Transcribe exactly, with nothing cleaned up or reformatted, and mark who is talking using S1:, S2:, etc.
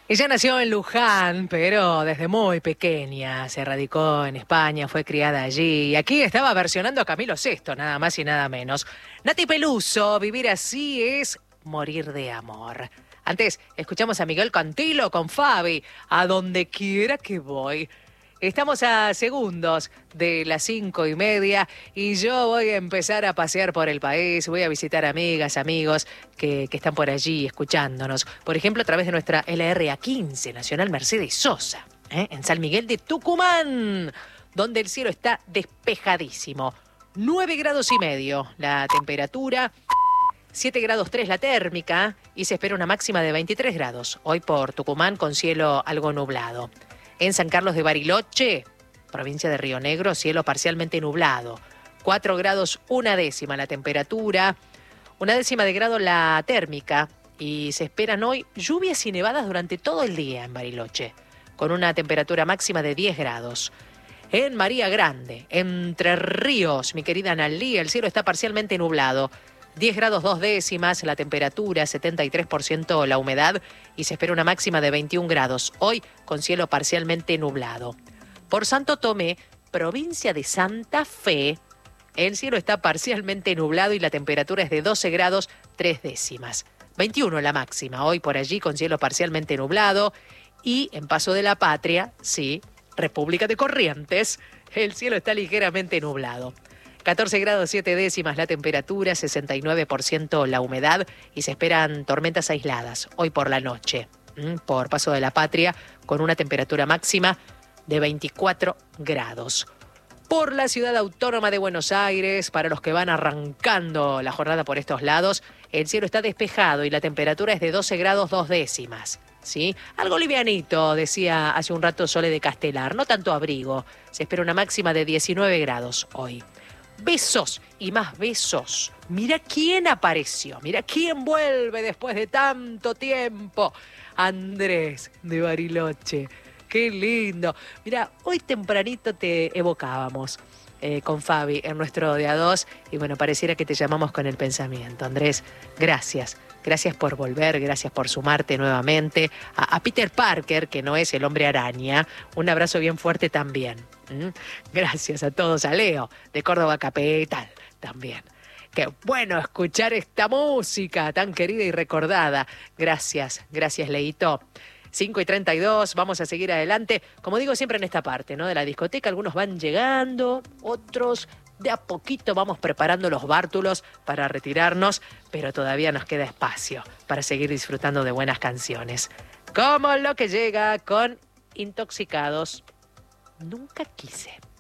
S1: Ella nació en Luján, pero desde muy pequeña se radicó en España, fue criada allí. Y aquí estaba versionando a Camilo Sesto, nada más y nada menos. Nati Peluso, vivir así es morir de amor. Antes, escuchamos a Miguel Cantilo con Fabi, a donde quiera que voy. Estamos a segundos de las cinco y media y yo voy a empezar a pasear por el país, voy a visitar amigas, amigos que, que están por allí escuchándonos. Por ejemplo, a través de nuestra L R A quince, Nacional Mercedes Sosa, ¿eh? En San Miguel de Tucumán, donde el cielo está despejadísimo. nueve grados y medio la temperatura, siete grados tres la térmica y se espera una máxima de veintitrés grados. Hoy por Tucumán con cielo algo nublado. En San Carlos de Bariloche, provincia de Río Negro, cielo parcialmente nublado. cuatro grados una décima la temperatura, una décima de grado la térmica y se esperan hoy lluvias y nevadas durante todo el día en Bariloche, con una temperatura máxima de diez grados. En María Grande, Entre Ríos, mi querida Nalí, el cielo está parcialmente nublado. diez grados dos décimas la temperatura, setenta y tres por ciento la humedad y se espera una máxima de veintiún grados, hoy con cielo parcialmente nublado. Por Santo Tomé, provincia de Santa Fe, el cielo está parcialmente nublado y la temperatura es de doce grados tres décimas. veintiuno la máxima, hoy por allí con cielo parcialmente nublado y en Paso de la Patria, sí, República de Corrientes, el cielo está ligeramente nublado. catorce grados siete décimas la temperatura, sesenta y nueve por ciento la humedad y se esperan tormentas aisladas hoy por la noche, por Paso de la Patria, con una temperatura máxima de veinticuatro grados. Por la ciudad autónoma de Buenos Aires, para los que van arrancando la jornada por estos lados, el cielo está despejado y la temperatura es de doce grados dos décimas. ¿Sí? Algo livianito, decía hace un rato Sole de Castelar, no tanto abrigo. Se espera una máxima de diecinueve grados hoy. Besos y más besos. Mira quién apareció, mira quién vuelve después de tanto tiempo. Andrés de Bariloche. Qué lindo. Mira, hoy tempranito te evocábamos eh, con Fabi en nuestro de a dos y bueno, pareciera que te llamamos con el pensamiento. Andrés, gracias. Gracias por volver, gracias por sumarte nuevamente. A, a Peter Parker, que no es el hombre araña, un abrazo bien fuerte también. ¿Mm? Gracias a todos, a Leo de Córdoba Capital también. Qué bueno escuchar esta música tan querida y recordada. Gracias, gracias Leito. cinco y treinta y dos, vamos a seguir adelante. Como digo siempre en esta parte, ¿no? De la discoteca, algunos van llegando, otros de a poquito vamos preparando los bártulos para retirarnos, pero todavía nos queda espacio para seguir disfrutando de buenas canciones. Como lo que llega con Intoxicados. Nunca quise.